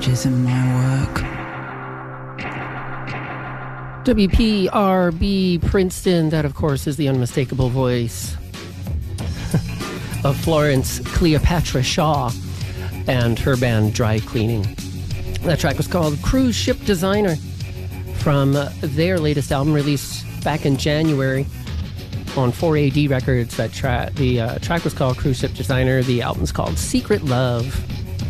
messages in my work. WPRB Princeton, that of course is the unmistakable voice of Florence Cleopatra Shaw and her band Dry Cleaning. That track was called Cruise Ship Designer from their latest album released back in January on 4AD Records. The track was called Cruise Ship Designer. The album's called Secret Love.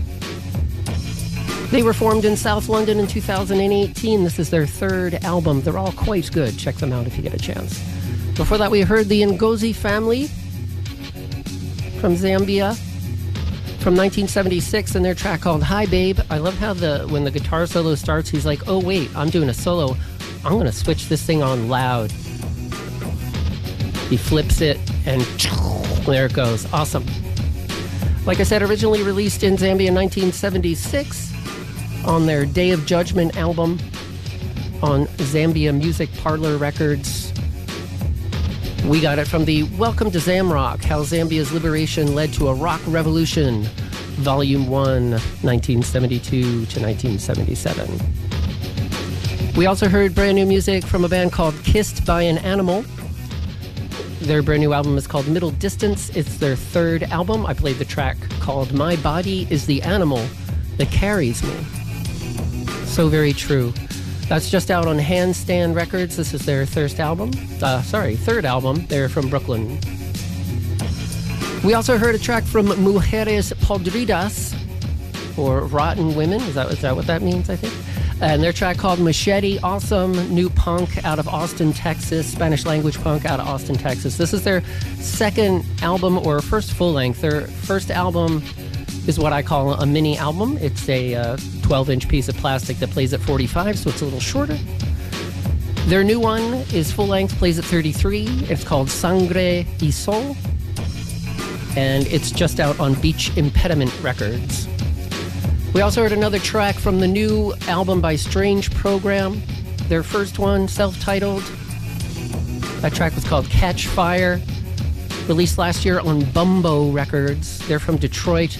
They were formed in South London in 2018. This is their third album. They're all quite good. Check them out if you get a chance. Before that, we heard the Ngozi Family from Zambia from 1976 and their track called Hi Babe. I love how when the guitar solo starts, he's like, oh wait, I'm doing a solo. I'm going to switch this thing on loud. He flips it and there it goes. Awesome. Like I said, originally released in Zambia in 1976 on their Day of Judgment album on Zambia Music Parlor Records. We got it from the Welcome to Zamrock, How Zambia's Liberation Led to a Rock Revolution, Volume 1, 1972 to 1977. We also heard brand new music from a band called Kissed by an Animal. Their brand new album is called Middle Distance. It's their third album. I played the track called My Body is the Animal That Carries Me. So very true. That's just out on Handstand Records. This is their third album. They're from Brooklyn. We also heard a track from Mujeres Podridas, or Rotten Women. Is that what that means, I think? And their track called Machete. Awesome new punk out of Austin, Texas. Spanish language punk out of Austin, Texas. This is their second album, or first full length. Their first album is what I call a mini album. It's a 12-inch piece of plastic that plays at 45, so it's a little shorter. Their new one is full-length, plays at 33. It's called Sangre y Sol, and it's just out on Beach Impediment Records. We also heard another track from the new album by Strange Program, their first one, self-titled. That track was called Catch Fire, released last year on Bumbo Records. They're from Detroit,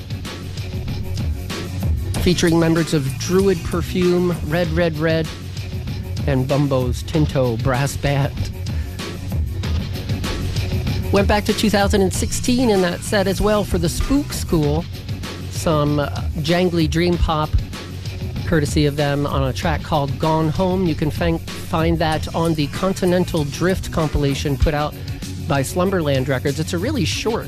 featuring members of Druid Perfume, Red Red Red, and Bumbo's Tinto Brass Band. Went back to 2016 in that set as well for the Spook School. Some jangly dream pop, courtesy of them, on a track called Gone Home. You can find that on the Continental Drift compilation put out by Slumberland Records. It's a really short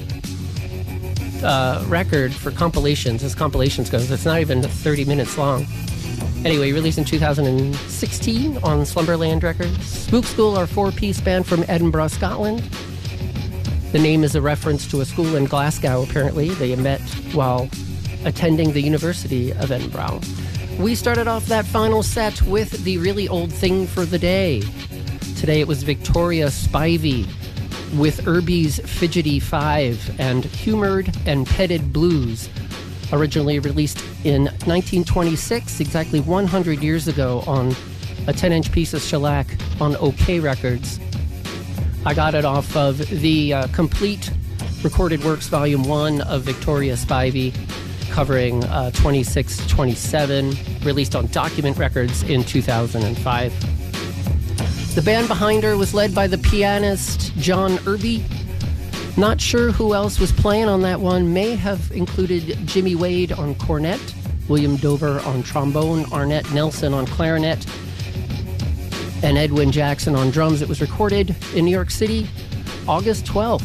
record for compilations, as compilations goes. It's not even 30 minutes long. Anyway, released in 2016 on Slumberland Records. Spook School are a 4-piece band from Edinburgh, Scotland. The name is a reference to a school in Glasgow, apparently. They met while attending the University of Edinburgh. We started off that final set with the really old thing for the day. Today it was Victoria Spivey with Irby's Fidgety 5 and Humored and Petted Blues, originally released in 1926, exactly 100 years ago, on a 10-inch piece of shellac on OK Records. I got it off of the Complete Recorded Works Volume 1 of Victoria Spivey, covering 26-27, released on Document Records in 2005. The band behind her was led by the pianist John Irby. Not sure who else was playing on that one. May have included Jimmy Wade on cornet, William Dover on trombone, Arnett Nelson on clarinet, and Edwin Jackson on drums. It was recorded in New York City, August 12th.